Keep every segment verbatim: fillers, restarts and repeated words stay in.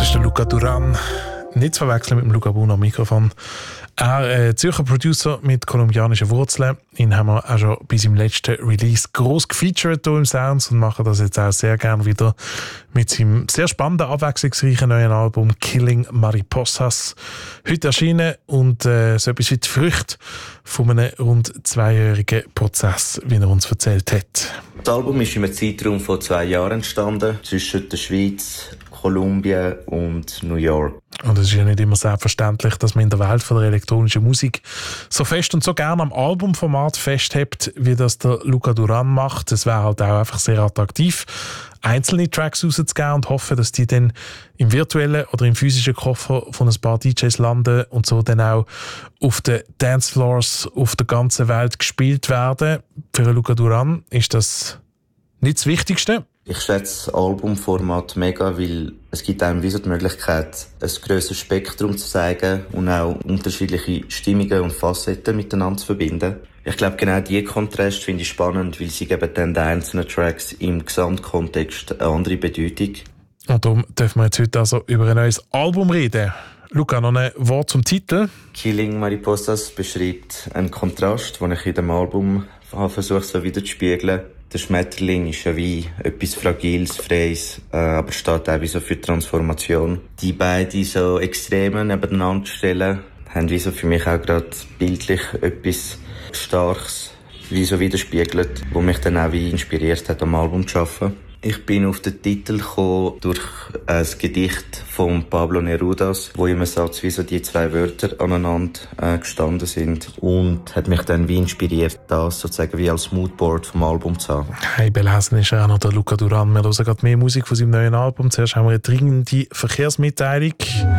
Das ist der Luca Duran. Nicht zu verwechseln mit dem Luca Buno am Mikrofon. Er äh, Zürcher Producer mit kolumbianischen Wurzeln. Ihn haben wir auch schon bei seinem letzten Release gross gefeatured hier im Sounds und machen das jetzt auch sehr gerne wieder mit seinem sehr spannenden, abwechslungsreichen neuen Album Killing Mariposas. Heute erschienen und äh, so etwas wie die Früchte von einem rund zweijährigen Prozess, wie er uns erzählt hat. Das Album ist in einem Zeitraum von zwei Jahren entstanden, zwischen der Schweiz, Kolumbien und New York. Und es ist ja nicht immer selbstverständlich, dass man in der Welt von der elektronischen Musik so fest und so gerne am Albumformat festhält, wie das der Luca Duran macht. Es wäre halt auch einfach sehr attraktiv, einzelne Tracks rauszugeben und hoffen, dass die dann im virtuellen oder im physischen Koffer von ein paar D Js landen und so dann auch auf den Dancefloors auf der ganzen Welt gespielt werden. Für Luca Duran ist das nicht das Wichtigste. Ich schätze das Albumformat mega, weil es gibt einem wie so die Möglichkeit, ein grösseres Spektrum zu zeigen und auch unterschiedliche Stimmungen und Facetten miteinander zu verbinden. Ich glaube, genau diese Kontrast finde ich spannend, weil sie geben dann den einzelnen Tracks im Gesamtkontext eine andere Bedeutung. Und darum dürfen wir jetzt heute also über ein neues Album reden. Luca, noch ein Wort zum Titel. Killing Mariposas beschreibt einen Kontrast, den ich in dem Album versuche so widerzuspiegeln. Der Schmetterling ist ja wie etwas Fragiles, Freies, äh, aber steht auch wie so für Transformation. Die beiden so Extremen nebeneinander zu stellen, haben wie so für mich auch gerade bildlich etwas Starkes wie so widerspiegelt, wo mich dann auch wie inspiriert hat, am Album zu arbeiten. Ich bin auf den Titel gekommen durch ein Gedicht von Pablo Nerudas, wo im Satz wie so die zwei Wörter aneinander äh, gestanden sind und hat mich dann wie inspiriert, das sozusagen wie als Moodboard vom Album zu haben. Hey, belesen ist auch noch der Luca Duran. Wir hören gerade mehr Musik von seinem neuen Album. Zuerst haben wir eine dringende Verkehrsmitteilung.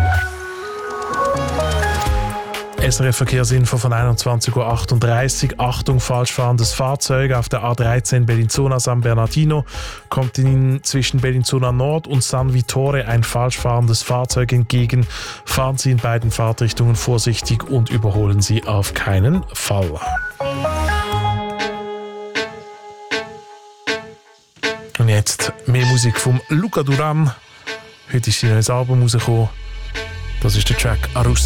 S R F-Verkehrsinfo von einundzwanzig Uhr achtunddreißig. Achtung, falsch fahrendes Fahrzeug auf der A dreizehn Bellinzona San Bernardino. Kommt Ihnen zwischen Bellinzona Nord und San Vittore ein falsch fahrendes Fahrzeug entgegen. Fahren Sie in beiden Fahrtrichtungen vorsichtig und überholen Sie auf keinen Fall. Und jetzt mehr Musik vom Luca Duran. Heute ist sein neues Album rausgekommen. Das ist der Track Arus.